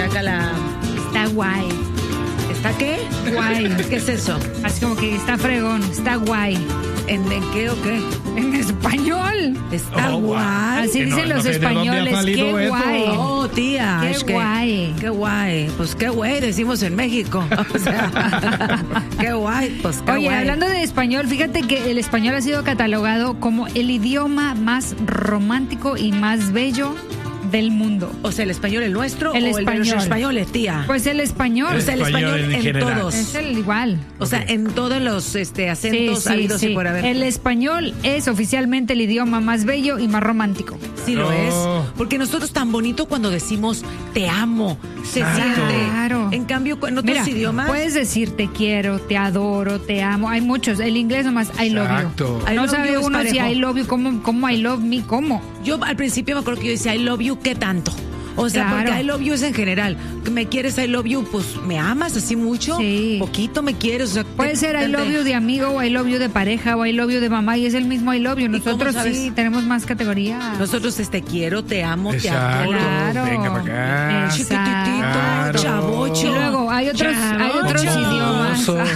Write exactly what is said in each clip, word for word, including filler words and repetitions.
saca la... Está guay. ¿Está qué? Guay. ¿Qué es eso? Así como que está fregón, está guay. ¿En, en qué o qué? En español. Está Oh, guay. Así Que no- dicen no los sé de dónde ha españoles. salido Qué eso. guay. Oh, tía. Qué es que- guay. Qué guay. Pues qué guay, decimos en México. O sea, qué guay, pues qué Oye, guay. hablando de español, fíjate que el español ha sido catalogado como el idioma más romántico y más bello del mundo. O sea, ¿el español el nuestro El o el de los español. españoles, tía? Pues el español. o sea, el español español en en, general. todos. Es el igual. O sea, en todos los este, acentos habidos y por haber. El español es oficialmente el idioma más bello y más romántico. Sí lo Oh. es. Porque nosotros tan bonito cuando decimos te amo. Se Exacto. siente. Claro. En cambio, en otros Mira, idiomas. puedes decir te quiero, te adoro, te amo. Hay muchos. El inglés nomás I love Exacto. you. I No love sabe you es uno si parejo. I love you, cómo, cómo I love me, cómo. Yo al principio me acuerdo que yo decía I love you, ¿qué tanto? O sea, Claro. porque I love you es en general. ¿Me quieres I love you? Pues ¿me amas así mucho? Sí. Poquito me quieres. O sea, Puede te- ser I te- love you de amigo o I love you de pareja o I love you de mamá y es el mismo I love you. cómo Nosotros sabes? sí tenemos más categorías. Nosotros es te quiero, te amo, Exacto. te adoro. Claro. Venga para acá. Exacto. Chiquititito, Claro. chavocho. Y luego hay otros, hay otros Chavocho. idiomas. Oso.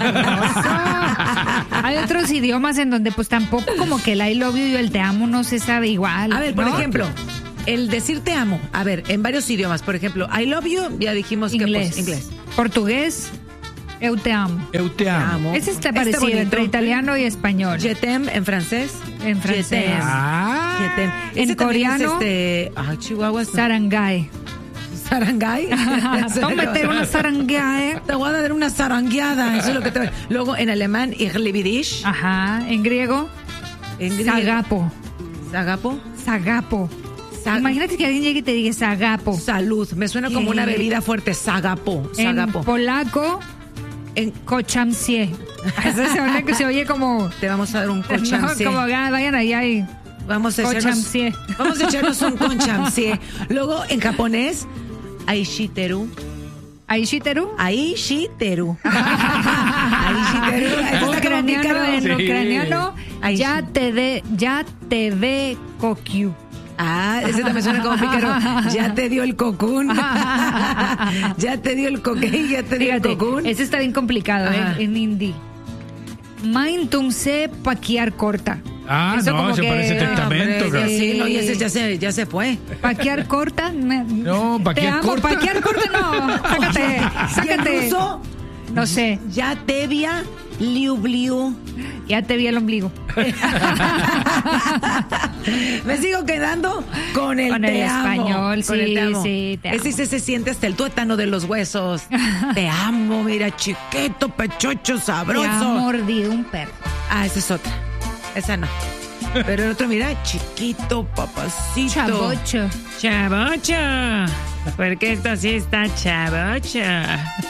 Hay otros idiomas en donde pues tampoco como que el I love you y el te amo no se sabe igual. A ver, por ¿no? ejemplo, el decir te amo. A ver, en varios idiomas. Por ejemplo, I love you, ya dijimos Inglés. que pues, inglés. Portugués, eu te amo. Eu te amo. Amo. Ese está Está parecido bonito. entre italiano y español. Je t'aime en francés. En Je francés. t'aime. Ah. Je t'aime. En Ese también es, coreano, este, ah, Chihuahua. Sarangay. Sarangay. Tómate una sarangay. Te voy a dar una zarangueada. Eso es lo que te. Luego en alemán, ich liebe dich. Ajá. En griego, En griego, sagapo. Sagapo. Sagapo. Sag- Imagínate que alguien llegue y te diga sagapo. Salud. Me suena como ¿Qué? una bebida fuerte. Sagapo. En Sagapo. polaco, En- kochamsie. Eso se oye, que se oye como... te vamos a dar un No, conchamsie. como ah, vayan allá y... Vamos a echarnos, Conchamsie. vamos a echarnos un conchamsie. Luego en japonés, aishiteru. Aishiteru. Aishiteru. Aishiteru. Eso está como Ucraniano, pícaro. en Sí. ucraniano, Aishi. ya te de, ya te ve kokyu. Ah, ese también suena como pícaro. Ya te dio el cocún. Ya te dio el coque, ya te dio Fíjate, el cocún. ese está bien complicado, Ajá. ¿eh? En hindi. Main tumse paquiar corta. Ah, Eso no, como eso que- parece testamento. Hombre, ya cara. sí, no, ya se, ya se, ya se fue. Paquear corta. me- No, Te paquear amo, corta. paquear corta no. Sácate, Y sácate. en ruso, No sé, ya te via liu bliu. ya te vi el ombligo. Me sigo quedando con el Con el te amo. español, Con el sí, te amo. sí, te Ese amo. sí se siente hasta el tuétano de los huesos. Te amo, mira, chiquito, pechocho, Te ha sabroso. mordido un perro. Ah, esa es otra. Esa no. Pero el otro, mira, chiquito, papacito. Chavocho. Chavocho. Porque esto sí está chavocho.